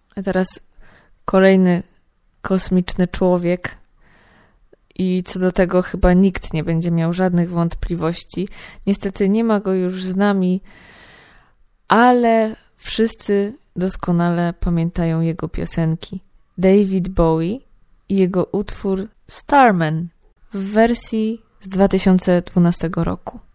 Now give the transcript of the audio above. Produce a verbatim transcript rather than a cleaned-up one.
A teraz kolejny kosmiczny człowiek i co do tego chyba nikt nie będzie miał żadnych wątpliwości. Niestety nie ma go już z nami, ale wszyscy doskonale pamiętają jego piosenki. David Bowie i jego utwór Starman w wersji z dwa tysiące dwunastego roku.